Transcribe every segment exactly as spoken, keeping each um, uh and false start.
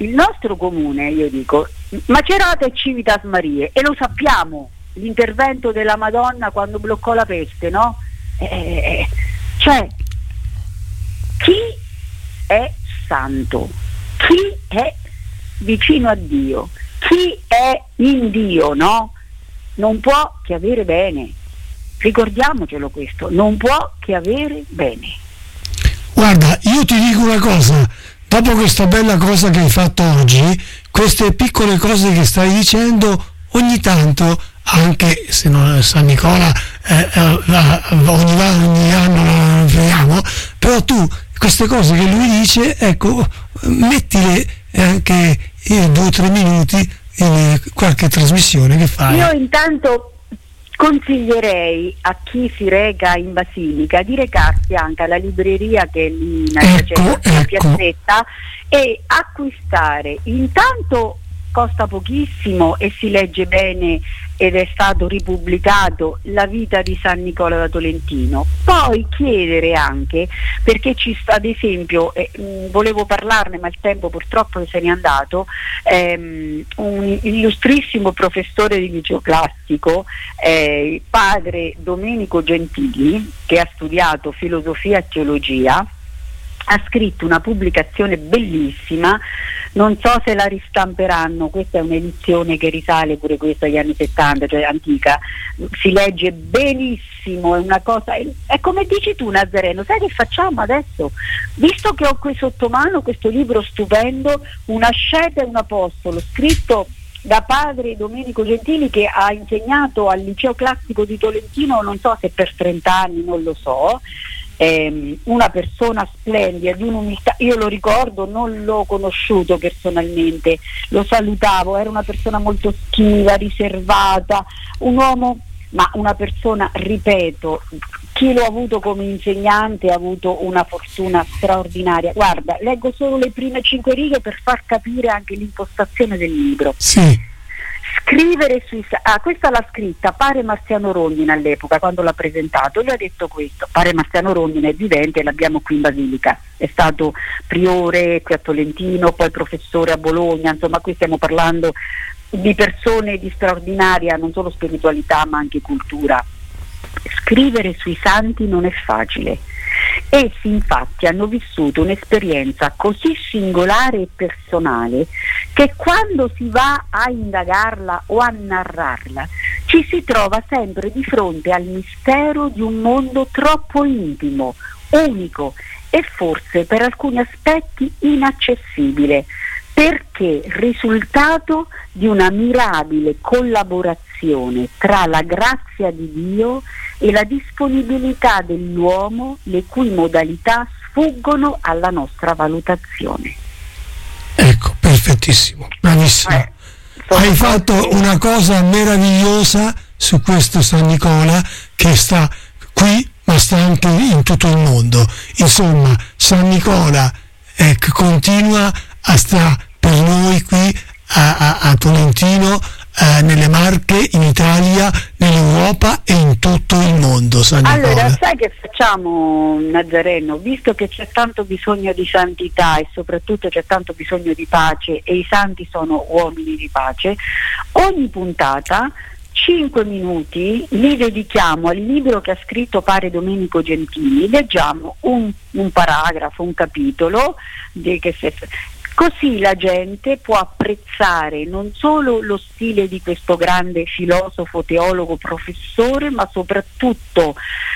il nostro comune, io dico, Macerata e Civitas Marie, e lo sappiamo, l'intervento della Madonna quando bloccò la peste, no? Eh, cioè, chi è santo, chi è vicino a Dio, chi è in Dio, no? Non può che avere bene, ricordiamocelo questo, non può che avere bene. Guarda, io ti dico una cosa, dopo questa bella cosa che hai fatto oggi, queste piccole cose che stai dicendo, ogni tanto, anche se non San Nicola eh, eh, ogni, ogni anno la vediamo, però tu queste cose che lui dice, ecco, mettile anche in due o tre minuti in qualche trasmissione che fai. Io intanto consiglierei a chi si reca in Basilica di recarsi anche alla libreria che è lì in ecco, ecco. piazzetta e acquistare, intanto costa pochissimo e si legge bene ed è stato ripubblicato, La vita di San Nicola da Tolentino. Poi chiedere anche, perché ci sta, ad esempio, eh, mh, volevo parlarne ma il tempo purtroppo se n'è andato, ehm, un illustrissimo professore di liceo classico, eh, padre Domenico Gentili, che ha studiato filosofia e teologia, ha scritto una pubblicazione bellissima, non so se la ristamperanno, questa è un'edizione che risale pure questa agli anni settanta, cioè antica, si legge benissimo, è una cosa, è, è come dici tu Nazareno, sai che facciamo adesso? Visto che ho qui sotto mano questo libro stupendo, Una asceta e un apostolo, scritto da padre Domenico Gentili, che ha insegnato al liceo classico di Tolentino, non so se per trenta anni, non lo so, Eh, una persona splendida, di un'umiltà, io lo ricordo, non l'ho conosciuto personalmente, lo salutavo, era una persona molto schiva, riservata, un uomo, ma una persona, ripeto, chi lo ha avuto come insegnante ha avuto una fortuna straordinaria. Guarda, leggo solo le prime cinque righe per far capire anche l'impostazione del libro. Sì. Scrivere sui ah, questa l'ha scritta Pare Marziano Rondine all'epoca quando l'ha presentato, lui ha detto questo. Pare Marziano Rondine è vivente, l'abbiamo qui in Basilica, è stato priore qui a Tolentino, poi professore a Bologna, insomma qui stiamo parlando di persone di straordinaria non solo spiritualità ma anche cultura. Scrivere sui santi non è facile. Essi infatti hanno vissuto un'esperienza così singolare e personale che quando si va a indagarla o a narrarla ci si trova sempre di fronte al mistero di un mondo troppo intimo, unico e forse per alcuni aspetti inaccessibile, perché risultato di una mirabile collaborazione tra la grazia di Dio e la disponibilità dell'uomo, le cui modalità sfuggono alla nostra valutazione. Ecco, perfettissimo, bravissimo. Eh, Hai fatto una cosa meravigliosa su questo San Nicola che sta qui ma sta anche in tutto il mondo. Insomma, San Nicola eh, continua a stare per noi qui a, a, a Tolentino, eh, nelle Marche, in Italia, nell'Europa e in tutto il mondo. San Nicola. Allora, sai che facciamo, Nazareno? Visto che c'è tanto bisogno di santità e soprattutto c'è tanto bisogno di pace e i santi sono uomini di pace, ogni puntata cinque minuti li dedichiamo al libro che ha scritto Pare Domenico Gentili, leggiamo un, un paragrafo, un capitolo di, che se, così la gente può apprezzare non solo lo stile di questo grande filosofo, teologo, professore, ma soprattutto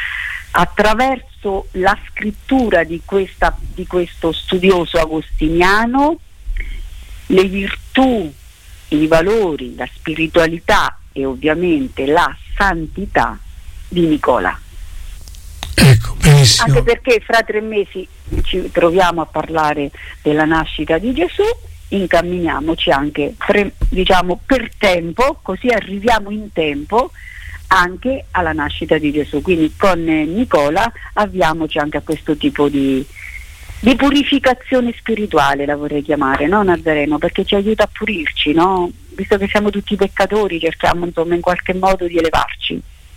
attraverso la scrittura di, questa, di questo studioso agostiniano le virtù, i valori, la spiritualità e ovviamente la santità di Nicola. Ecco, benissimo. Anche perché fra tre mesi ci troviamo a parlare della nascita di Gesù, incamminiamoci anche tre, diciamo per tempo, così arriviamo in tempo anche alla nascita di Gesù. Quindi con Nicola avviamoci anche a questo tipo di, di purificazione spirituale, la vorrei chiamare, no Nazareno? Perché ci aiuta a pulirci, no? Visto che siamo tutti peccatori, cerchiamo insomma in qualche modo di elevarci.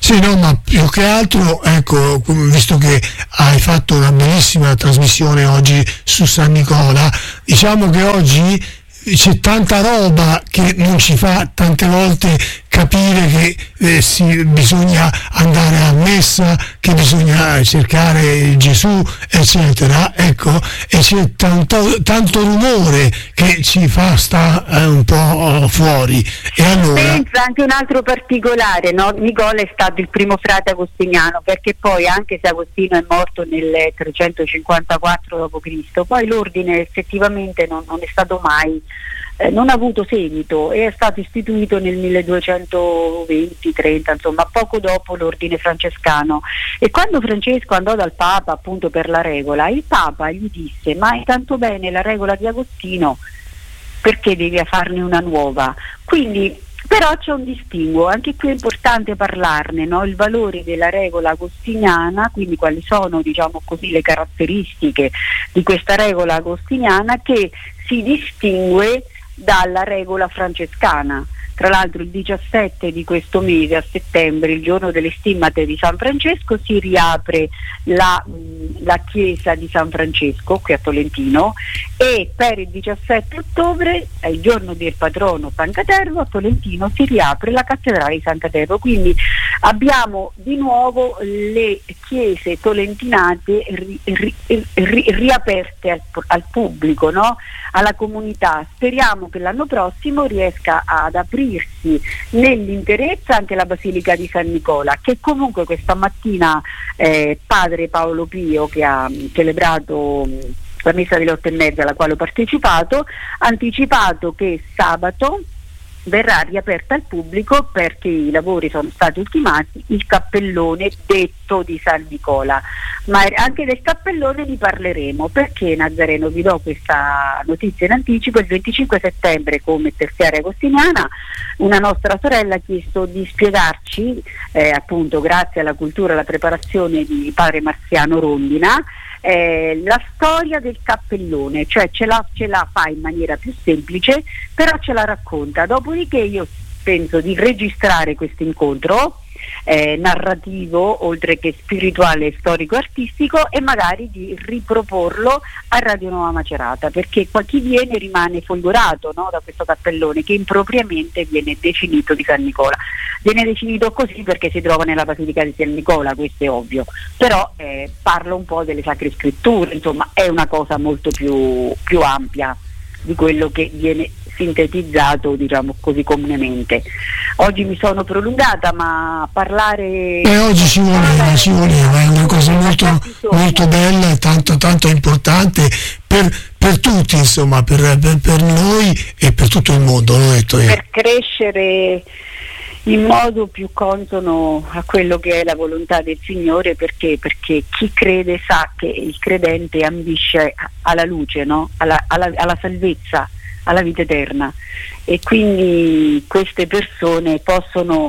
Sì, no, ma più che altro, ecco, visto che hai fatto una bellissima trasmissione oggi su San Nicola, diciamo che oggi c'è tanta roba che non ci fa tante volte capire che eh, si, bisogna andare a messa, che bisogna cercare Gesù, eccetera, ecco, e c'è tanto, tanto rumore che ci fa sta eh, un po' fuori. E allora... Pensa anche un altro particolare, no? Nicola è stato il primo frate agostiniano, perché poi, anche se Agostino è morto nel trecentocinquantaquattro dopo Cristo, poi l'ordine effettivamente non, non è stato mai Eh, non ha avuto seguito e è stato istituito nel milleduecentoventi trenta, insomma poco dopo l'ordine francescano. E quando Francesco andò dal Papa appunto per la regola, il Papa gli disse: ma è tanto bene la regola di Agostino, perché devi farne una nuova? Quindi però c'è un distinguo, anche qui è importante parlarne, no? Il valore della regola agostiniana, quindi quali sono, diciamo così, le caratteristiche di questa regola agostiniana che si distingue dalla regola francescana. Tra l'altro il diciassette di questo mese, a settembre, il giorno delle stimmate di San Francesco, si riapre la, la chiesa di San Francesco qui a Tolentino, e per il diciassette ottobre, è il giorno del patrono San Catervo, a Tolentino si riapre la cattedrale di San Catervo. Quindi abbiamo di nuovo le chiese tolentinate ri, ri, ri, riaperte al, al pubblico, no? Alla comunità. Speriamo che l'anno prossimo riesca ad aprirsi nell'interezza anche la Basilica di San Nicola, che comunque questa mattina eh, padre Paolo Pio, che ha celebrato mh, la messa delle otto e mezza alla quale ho partecipato, ha anticipato che sabato verrà riaperta al pubblico, perché i lavori sono stati ultimati, il cappellone detto di San Nicola. Ma anche del cappellone ne parleremo, perché, Nazareno, vi do questa notizia in anticipo: il venticinque settembre, come terziaria agostiniana, una nostra sorella ha chiesto di spiegarci, eh, appunto grazie alla cultura e alla preparazione di padre Marziano Rondina, Eh, la storia del cappellone, cioè ce la, ce la fa in maniera più semplice, però ce la racconta. Dopodiché io penso di registrare questo incontro eh, narrativo, oltre che spirituale e storico-artistico, e magari di riproporlo a Radio Nuova Macerata, perché qua chi viene rimane folgorato, no, da questo cappellone che impropriamente viene definito di San Nicola. Viene definito così perché si trova nella Basilica di San Nicola, questo è ovvio, però eh, parla un po' delle Sacre Scritture, insomma è una cosa molto più, più ampia di quello che viene sintetizzato, diciamo così, comunemente. Oggi mi sono prolungata, ma parlare... Eh, oggi ci voleva, ci voleva, è una cosa molto, molto bella e tanto, tanto importante per, per tutti, insomma, per, per, per noi e per tutto il mondo, l'ho detto io. Per crescere in modo più consono a quello che è la volontà del Signore, perché perché chi crede sa che il credente ambisce alla luce, no? alla, alla, alla salvezza, alla vita eterna, e quindi queste persone possono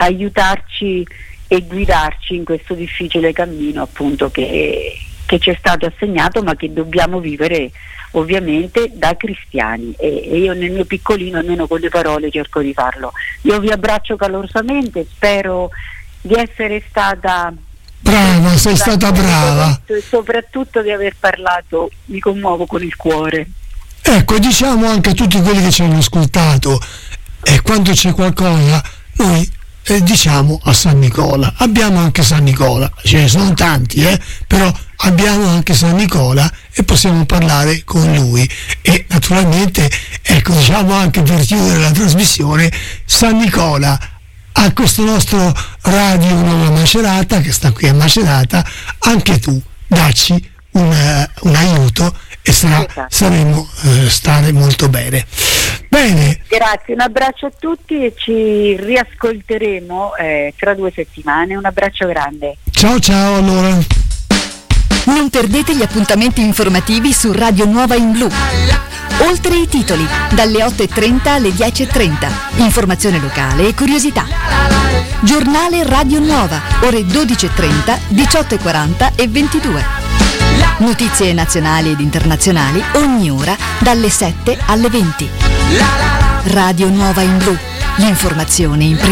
aiutarci e guidarci in questo difficile cammino, appunto, che, che ci è stato assegnato, ma che dobbiamo vivere ovviamente da cristiani, e, e io nel mio piccolino, almeno con le parole, cerco di farlo. Io vi abbraccio calorosamente, spero di essere stata brava, sei stata brava, e soprattutto di aver parlato, mi commuovo con il cuore. Ecco, diciamo anche a tutti quelli che ci hanno ascoltato, e eh, quando c'è qualcosa noi eh, diciamo a San Nicola. Abbiamo anche San Nicola, ce ne sono tanti, eh, però abbiamo anche San Nicola e possiamo parlare con lui. E naturalmente, ecco, diciamo anche per chiudere la trasmissione, San Nicola a questo nostro Radio Nuova Macerata, che sta qui a Macerata, anche tu dacci un, un aiuto e sarà, esatto. saremo eh, stare molto bene. Bene. Grazie, un abbraccio a tutti e ci riascolteremo eh, tra due settimane. Un abbraccio grande. Ciao ciao allora. Non perdete gli appuntamenti informativi su Radio Nuova in Blu. Oltre i titoli, dalle otto e trenta alle dieci e trenta. Informazione locale e curiosità. Giornale Radio Nuova, ore dodici e trenta, diciotto e quaranta e ventidue. Notizie nazionali ed internazionali ogni ora dalle sette alle venti. Radio Nuova in Blu, l'informazione in prima.